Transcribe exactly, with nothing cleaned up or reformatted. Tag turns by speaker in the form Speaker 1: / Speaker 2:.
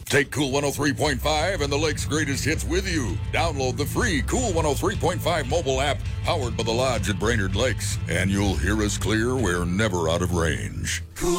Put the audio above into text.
Speaker 1: Take Cool one oh three point five and the Lake's greatest hits with you. Download the free Cool one oh three point five mobile app powered by the Lodge at Brainerd Lakes, and you'll hear us clear we're never out of range. Cool